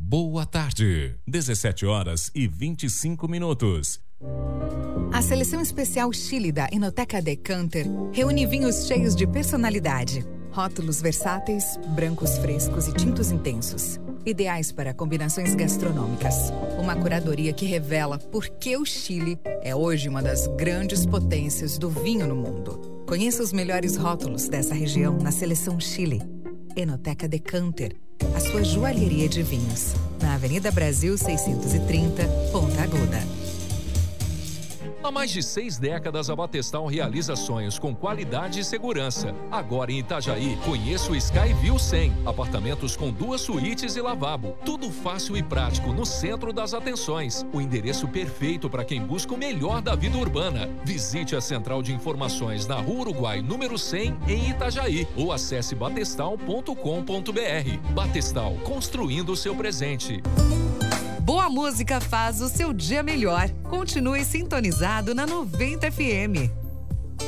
boa tarde. 17h25. A seleção especial Chile da Enoteca Decanter reúne vinhos cheios de personalidade. Rótulos versáteis, brancos frescos e tintos intensos. Ideais para combinações gastronômicas. Uma curadoria que revela por que o Chile é hoje uma das grandes potências do vinho no mundo. Conheça os melhores rótulos dessa região na seleção Chile. Enoteca Decanter, a sua joalheria de vinhos. Na Avenida Brasil 630, Ponta Aguda. Há mais de 6 décadas, a Batestal realiza sonhos com qualidade e segurança. Agora em Itajaí, conheça o Skyview 100. Apartamentos com 2 suítes e lavabo. Tudo fácil e prático no centro das atenções. O endereço perfeito para quem busca o melhor da vida urbana. Visite a Central de Informações na Rua Uruguai, número 100, em Itajaí. Ou acesse batestal.com.br. Batestal, construindo o seu presente. Boa música faz o seu dia melhor. Continue sintonizado na 90 FM.